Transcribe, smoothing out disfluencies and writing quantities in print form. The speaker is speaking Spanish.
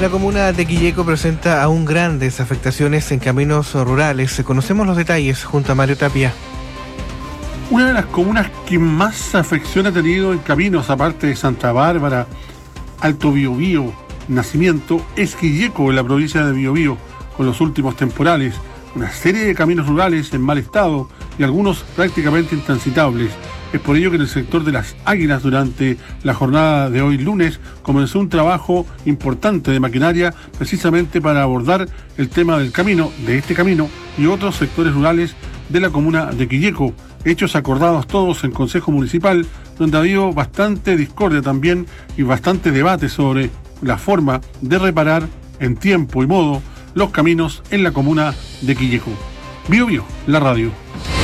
La comuna de Quilleco presenta aún grandes afectaciones en caminos rurales. Conocemos los detalles junto a Mario Tapia. Una de las comunas que más afección ha tenido en caminos, aparte de Santa Bárbara, Alto Biobío, Nacimiento, es Quilleco, en la provincia de Biobío, con los últimos temporales. Una serie de caminos rurales en mal estado y algunos prácticamente intransitables. Es por ello que en el sector de Las Águilas, durante la jornada de hoy lunes, comenzó un trabajo importante de maquinaria precisamente para abordar el tema del camino, de este camino y otros sectores rurales de la comuna de Quilleco. Hechos acordados todos en Consejo Municipal, donde ha habido bastante discordia también y bastante debate sobre la forma de reparar en tiempo y modo los caminos en la comuna de Quilleco. Biobío, la radio.